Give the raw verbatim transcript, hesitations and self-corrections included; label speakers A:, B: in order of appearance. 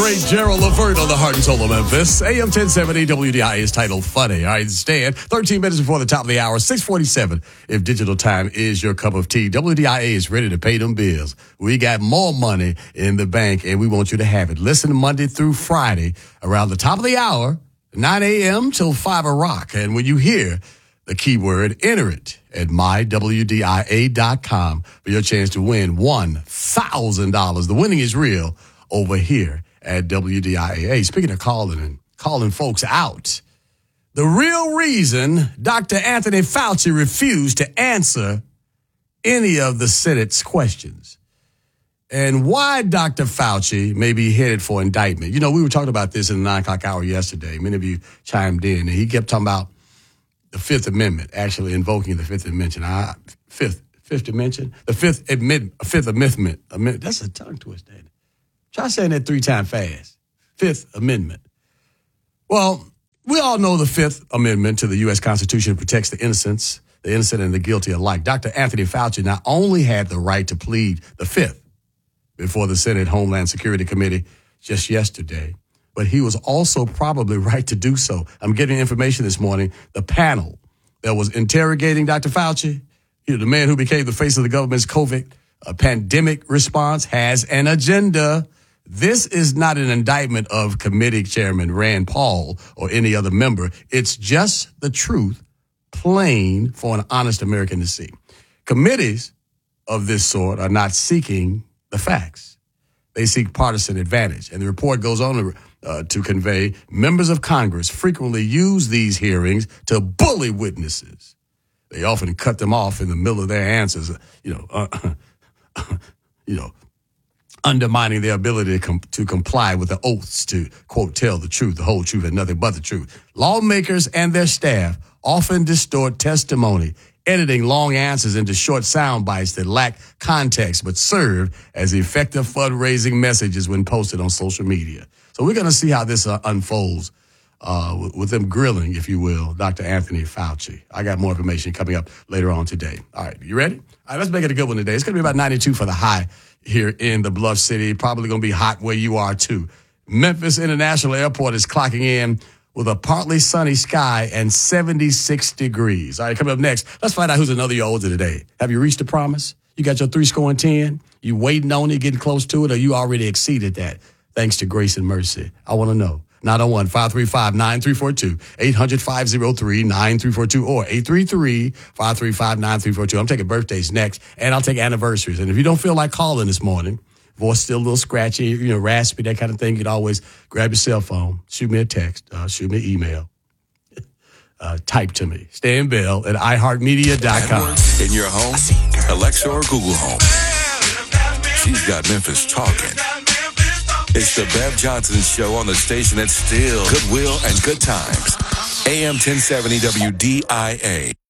A: great Gerald Levert on the Heart and Soul of Memphis. A M ten seventy W D I A is titled Funny. All right, stand thirteen minutes before the top of the hour, six forty-seven. If digital time is your cup of tea, W D I A is ready to pay them bills. We got more money in the bank, and we want you to have it. Listen Monday through Friday around the top of the hour, nine a.m. till five o'clock. And when you hear the keyword, enter it at my W D I A dot com for your chance to win one thousand dollars. The winning is real over here at W D I A. Hey, speaking of calling and calling folks out, the real reason Doctor Anthony Fauci refused to answer any of the Senate's questions and why Doctor Fauci may be headed for indictment. You know, we were talking about this in the nine o'clock hour yesterday. Many of you chimed in, and he kept talking about the Fifth Amendment, actually invoking the Fifth Amendment. I, fifth, Fifth Amendment, the Fifth Amendment, Fifth Amendment. Amendment. That's a tongue twister. Try saying that three times fast. Fifth Amendment. Well, we all know the Fifth Amendment to the U S Constitution protects the innocents, the innocent and the guilty alike. Doctor Anthony Fauci not only had the right to plead the Fifth before the Senate Homeland Security Committee just yesterday, but he was also probably right to do so. I'm getting information this morning. The panel that was interrogating Doctor Fauci, you know, the man who became the face of the government's COVID uh, pandemic response, has an agenda. This is not an indictment of committee chairman Rand Paul or any other member. It's just the truth, plain for an honest American to see. Committees of this sort are not seeking the facts. They seek partisan advantage. And the report goes on to, uh, to convey members of Congress frequently use these hearings to bully witnesses. They often cut them off in the middle of their answers, you know, uh, you know, undermining their ability to, com- to comply with the oaths to, quote, tell the truth, the whole truth, and nothing but the truth. Lawmakers and their staff often distort testimony, editing long answers into short sound bites that lack context but serve as effective fundraising messages when posted on social media. So we're going to see how this uh, unfolds uh, with, with them grilling, if you will, Doctor Anthony Fauci. I got more information coming up later on today. All right, you ready? All right, let's make it a good one today. It's going to be about ninety-two for the high here in the Bluff City. Probably going to be hot where you are, too. Memphis International Airport is clocking in with a partly sunny sky and seventy-six degrees. All right, coming up next, let's find out who's another year older today. Have you reached the promise? You got your three score and ten? You waiting on it, getting close to it, or you already exceeded that? Thanks to grace and mercy. I want to know. nine oh one, five three five, nine three four two, eight hundred, five oh three, nine three four two, or eight three three, five three five, nine three four two. I'm taking birthdays next, and I'll take anniversaries. And if you don't feel like calling this morning, voice still a little scratchy, you know, raspy, that kind of thing, you can always grab your cell phone, shoot me a text, uh, shoot me an email, uh, type to me, Stan Bell at i heart media dot com.
B: In your home, Alexa or Google Home, she's got Memphis talking. It's the Bev Johnson Show on the station that's still goodwill and good times. A M ten seventy W D I A.